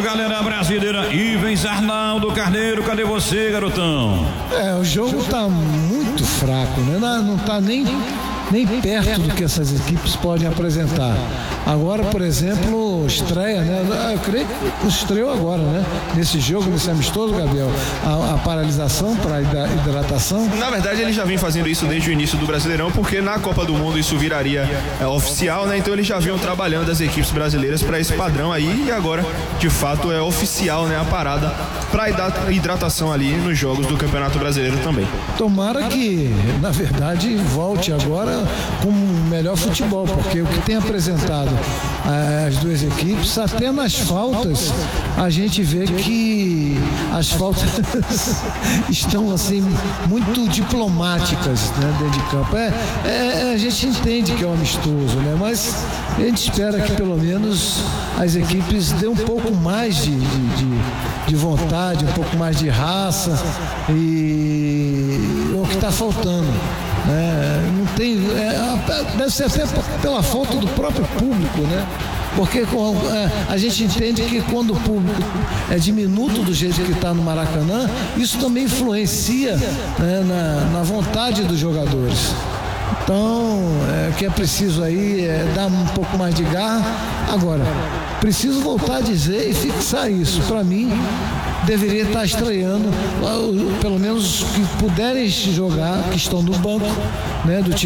galera brasileira. Ivens Arnaldo Carneiro, cadê você, garotão? O jogo tá muito fraco, né? Não tá nem perto do que essas equipes podem apresentar. Agora, por exemplo, estreia, né? Eu creio que estreou agora, né? Nesse jogo, nesse amistoso, Gabriel, a paralisação para hidratação. Na verdade, ele já vem fazendo isso desde o início do Brasileirão, porque na Copa do Mundo isso viraria oficial, né? Então eles já vinham trabalhando as equipes brasileiras para esse padrão aí, e agora, de fato, é oficial, né? A parada para hidratação ali nos jogos do Campeonato Brasileiro também. Tomara que, na verdade, volte agora com o melhor futebol, porque o que tem apresentado as duas equipes, até nas faltas, a gente vê que as faltas estão assim muito diplomáticas, né, dentro de campo. A gente entende que é um amistoso, né, mas a gente espera que pelo menos as equipes dêem um pouco mais de vontade, um pouco mais de raça, e é o que está faltando. Não tem, deve ser até pela falta do próprio público, né? Porque a gente entende que quando o público é diminuto do jeito que está no Maracanã, isso também influencia, né, na vontade dos jogadores. Então, o que é preciso aí é dar um pouco mais de garra. Agora, preciso voltar a dizer e fixar isso. Para mim, deveria estar estreando, pelo menos que puderem jogar, que estão no banco, né, do time.